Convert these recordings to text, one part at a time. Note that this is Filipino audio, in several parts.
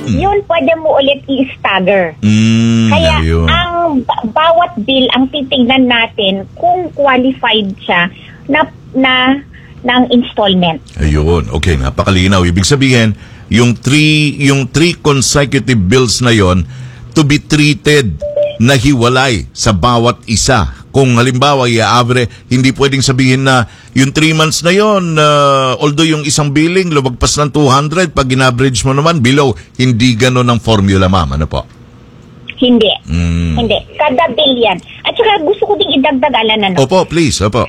yun pwede mo ulit i-stagger. Kaya ayun. ang bawat bill ang titingnan natin kung qualified siya ng installment. Ayun, okay, napakalinaw. Ibig sabihin, yung three consecutive bills na yon to be treated na hiwalay sa bawat isa. Kung halimbawa, i-average, hindi pwedeng sabihin na yung 3 months na yon, although yung isang billing lumagpas ng 200, pag in-average mo naman below, hindi gano'n ang formula, ma'am. Ano po? Hindi. Hindi. Kada bill yan. At saka gusto ko ding idagdag, Alan, Opo, please. Opo.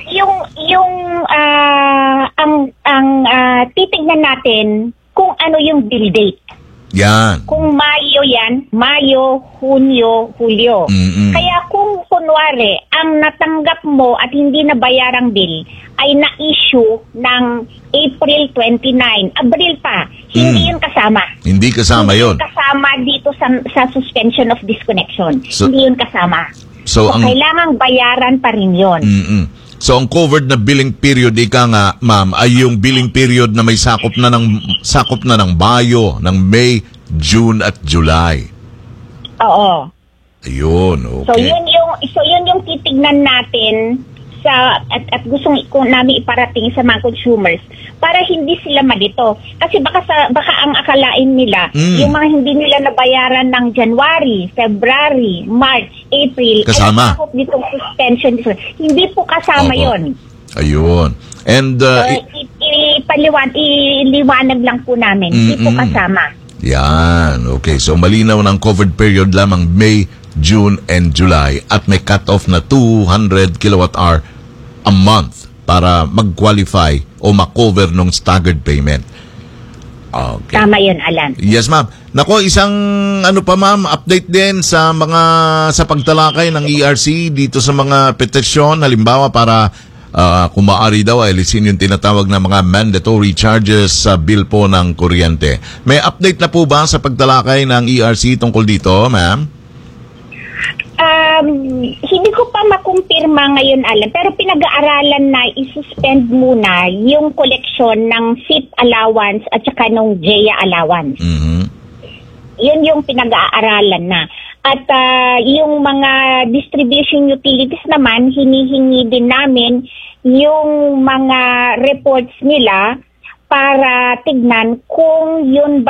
Titignan natin kung ano yung bill date. Yan. Kung Mayo yan, Mayo, Hunyo, Hulyo. Kaya kung kunwari, ang natanggap mo at hindi nabayarang bill ay na-issue ng April 29, Abril pa, hindi yun kasama. Hindi kasama yun. Hindi kasama dito sa suspension of disconnection. Hindi yun kasama. So kailangang bayaran pa rin yun. So, ang covered na billing period, ika nga, ma'am, ay yung billing period na may sakop na ng Mayo, ng May, June at July. Oo. Ayun, okay. So yun yung titignan natin at gustong namin iparating sa mga consumers para hindi sila malito. Kasi baka ang akalain nila, yung mga hindi nila nabayaran ng January, February, March, April, kasama. Ay sakop ditong suspension. Hindi po kasama yon. Ayun. And iliwanag lang po namin. Hindi po kasama. Yan. Okay. So, malinaw ng covered period lamang May, June, and July at may cut-off na 200 kilowatt-hour a month para mag-qualify o ma-cover nung staggered payment. Okay. Tama yun, Alan. Yes, ma'am. Nako, isang ma'am, update din sa pagtalakay ng ERC dito sa mga petisyon, halimbawa para kung maaari daw alisin yung tinatawag na mga mandatory charges sa bill po ng kuryente. May update na po ba sa pagtalakay ng ERC tungkol dito, ma'am? Hindi ko pa makumpirma ngayon, Alan, pero pinag-aaralan na i-suspend muna yung collection ng SIP allowance at saka ng JEA allowance. Yun yung pinag-aaralan na. At yung mga distribution utilities naman, hinihingi din namin yung mga reports nila para tignan kung yun ba